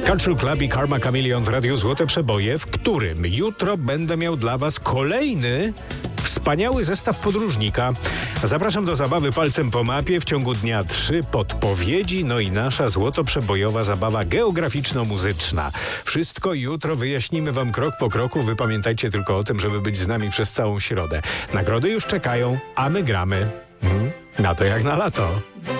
Culture Club i Karma Chameleon w Radiu Złote Przeboje, w którym jutro będę miał dla Was kolejny wspaniały zestaw podróżnika. Zapraszam do zabawy palcem po mapie. W ciągu dnia 3 podpowiedzi, no i nasza złotoprzebojowa zabawa geograficzno-muzyczna. Wszystko jutro wyjaśnimy Wam krok po kroku. Wy pamiętajcie tylko o tym, żeby być z nami przez całą środę. Nagrody już czekają, a my gramy. Na to jak na lato.